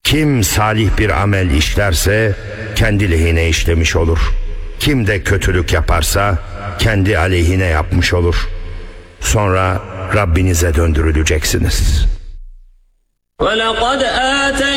Kim salih bir amel işlerse kendi lehine işlemiş olur. Kim de kötülük yaparsa kendi aleyhine yapmış olur. Sonra Rabbinize döndürüleceksiniz.